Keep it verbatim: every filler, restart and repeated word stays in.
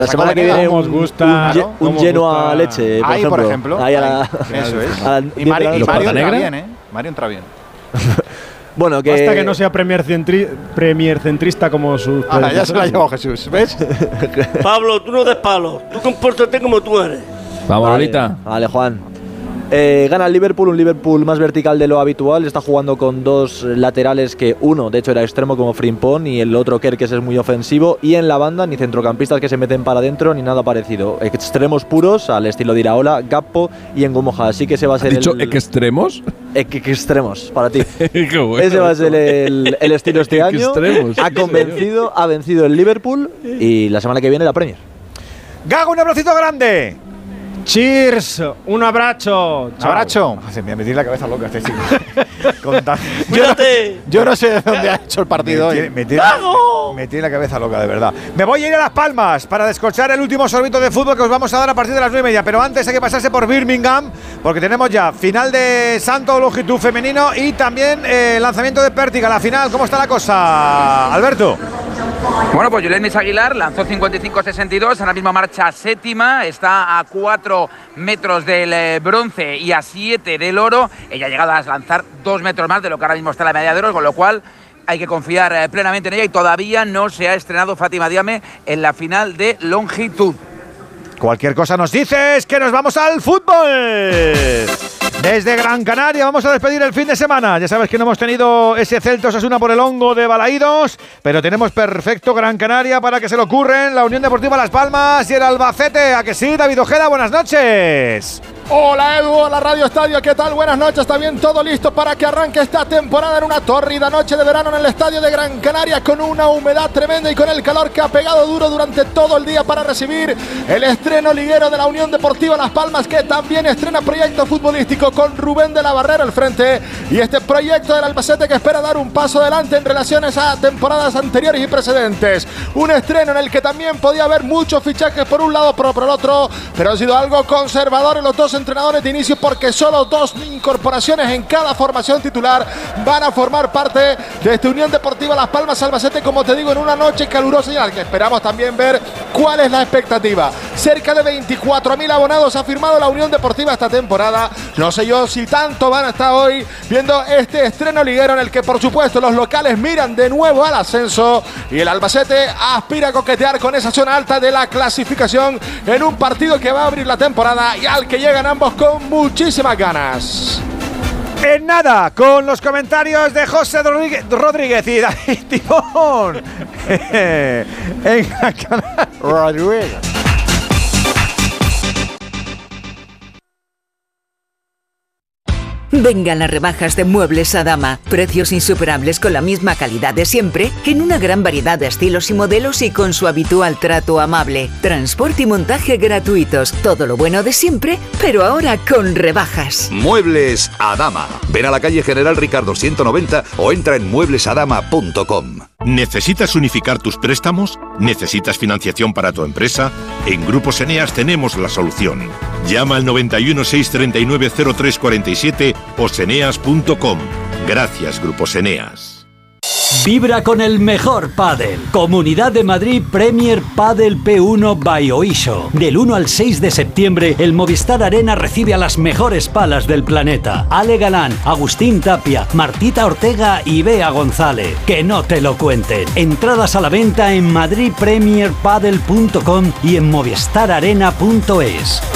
La semana que viene os gusta, un, un Genoa leche, por ahí, ejemplo. por ejemplo. Ahí a la, eso es. A la, y Mario, y Mario entra negra? bien, ¿eh? Mario entra bien. Bueno, que… Basta que no sea premier, centri, premier centrista como sus… Ahora, ya se la ha llevado Jesús, ¿ves? Pablo, tú no des palos. Tú compórtate como tú eres. Vamos, Vale, Lolita. Vale, Juan. Eh, gana el Liverpool, un Liverpool más vertical de lo habitual. Está jugando con dos laterales que uno, de hecho, era extremo como Frimpong y el otro Kerkes es muy ofensivo. Y en la banda, ni centrocampistas que se meten para adentro ni nada parecido. Extremos puros al estilo de Iraola, Gakpo y Ngumoja. Así que ese va a ser ¿Has dicho el… extremos? Extremos, para ti. Qué bueno. Ese va a ser el, el estilo este año. Extremos. Ha convencido, ha vencido el Liverpool y la semana que viene la Premier. Gago, un abracito grande. Cheers, un abrazo. Abrazo. Se me ha metido la cabeza loca este chico. Conta- Cuídate. Yo no sé de dónde ha hecho el partido Me hoy. tiene- Me tiene, me tiene la cabeza loca, de verdad. Me voy a ir a Las Palmas para descorchar el último sorbito de fútbol que os vamos a dar a partir de las nueve y media. Pero antes hay que pasarse por Birmingham, porque tenemos ya final de Santo Longitud femenino y también eh, lanzamiento de Pértiga, la final. ¿Cómo está la cosa, Alberto? Bueno, pues Yulenis Aguilar lanzó cincuenta y cinco sesenta y dos, ahora mismo marcha séptima, está a cuatro metros del eh, bronce y a siete del oro. Ella ha llegado a lanzar dos metros más de lo que ahora mismo está la medalla de oro, con lo cual hay que confiar eh, plenamente en ella y todavía no se ha estrenado Fátima Diame en la final de longitud. Cualquier cosa nos dices, que nos vamos al fútbol. Desde Gran Canaria vamos a despedir el fin de semana. Ya sabes que no hemos tenido ese Celta Osasuna por el hongo de Balaídos, pero tenemos perfecto Gran Canaria para que se le ocurren la Unión Deportiva Las Palmas y el Albacete. ¿A que sí, David Ojeda? Buenas noches. Hola Edu, hola Radio Estadio, ¿qué tal? Buenas noches, está bien todo listo para que arranque esta temporada en una tórrida noche de verano en el estadio de Gran Canaria con una humedad tremenda y con el calor que ha pegado duro durante todo el día para recibir el estreno liguero de la Unión Deportiva Las Palmas, que también estrena proyecto futbolístico con Rubén de la Barrera al frente y este proyecto del Albacete que espera dar un paso adelante en relaciones a temporadas anteriores y precedentes. Un estreno en el que también podía haber muchos fichajes por un lado, pero por el otro, pero ha sido algo conservador en los dos entrenadores de inicio porque solo dos incorporaciones en cada formación titular van a formar parte de esta Unión Deportiva Las Palmas Albacete, como te digo, en una noche calurosa y en la que esperamos también ver cuál es la expectativa. Cerca de veinticuatro mil abonados ha firmado la Unión Deportiva esta temporada. No sé yo si tanto van a estar hoy viendo este estreno liguero en el que por supuesto los locales miran de nuevo al ascenso y el Albacete aspira a coquetear con esa zona alta de la clasificación en un partido que va a abrir la temporada y al que llegan ambos con muchísimas ganas. En nada, con los comentarios de José Rodríguez y David Timón. En Gran Canaria. Rodríguez. Vengan las rebajas de Muebles Adama. Precios insuperables con la misma calidad de siempre, en una gran variedad de estilos y modelos y con su habitual trato amable. Transporte y montaje gratuitos. Todo lo bueno de siempre, pero ahora con rebajas. Muebles Adama. Ven a la calle General Ricardo ciento noventa o entra en muebles adama punto com. ¿Necesitas unificar tus préstamos? ¿Necesitas financiación para tu empresa? En Grupos Eneas tenemos la solución. Llama al noventa y uno, seiscientos treinta y nueve, cero tres cuarenta y siete o seneas punto com. Gracias, Grupos Eneas. Vibra con el mejor pádel. Comunidad de Madrid Premier Padel P uno by Oisho. Del uno al seis de septiembre, el Movistar Arena recibe a las mejores palas del planeta. Ale Galán, Agustín Tapia, Martita Ortega y Bea González. Que no te lo cuenten. Entradas a la venta en madrid premier padel punto com y en movistar arena punto es.